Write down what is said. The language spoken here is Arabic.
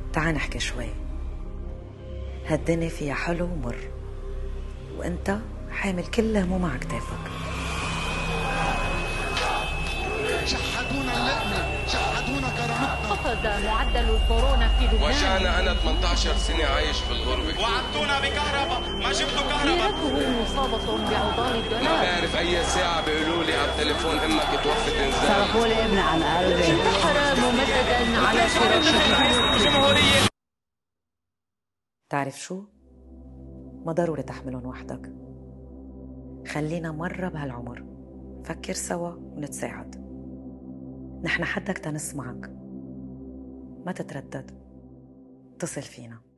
تعال نحكي شوي. هالدنيا فيها حلو ومر، وانت حامل كل هموم على كتافك. شحدونا اللقمة، شحدونا كرامتنا. خفض معدل الكورونا في لبنان. وجعنا أنا 18 سنة عايش في الغربة. وعدتونا بكهرباء، ما جبتوا كهرباء. ليرته مصابة بعضال الدولار. ما بعرف أي ساعة بيقولوا لي على التليفون إمك توفت إنزال. صرفوا لي ابني عن قلبي. انتحر ممددا على فراشه. تعرف شو؟ ما ضروري تحملهم وحدك. خلينا مرة بهالعمر فكر سوا ونتساعد. نحن حدك تنسمعك، ما تتردد، اتصل فينا.